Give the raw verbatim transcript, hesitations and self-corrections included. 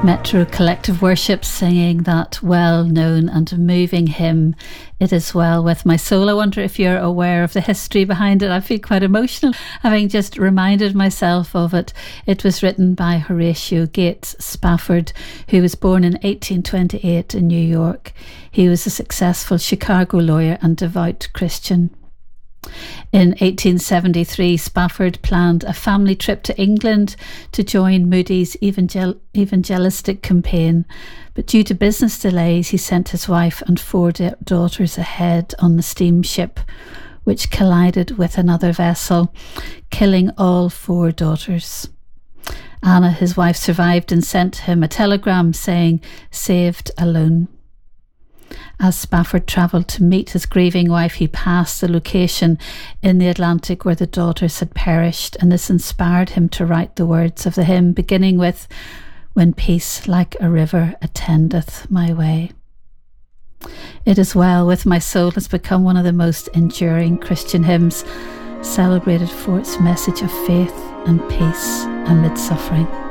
Metro Collective Worship singing that well-known and moving hymn, It Is Well With My Soul. I wonder if you're aware of the history behind it. I feel quite emotional having just reminded myself of it. It was written by Horatio Gates Spafford, who was born in eighteen twenty-eight in New York. He was a successful Chicago lawyer and devout Christian. In eighteen seventy-three, Spafford planned a family trip to England to join Moody's evangel- evangelistic campaign, but due to business delays, he sent his wife and four da- daughters ahead on the steamship, which collided with another vessel, killing all four daughters. Anna, his wife, survived and sent him a telegram saying, "Saved alone." As Spafford travelled to meet his grieving wife, he passed the location in the Atlantic where the daughters had perished, and this inspired him to write the words of the hymn, beginning with, "When peace like a river attendeth my way." It Is Well With My Soul has become one of the most enduring Christian hymns, celebrated for its message of faith and peace amid suffering.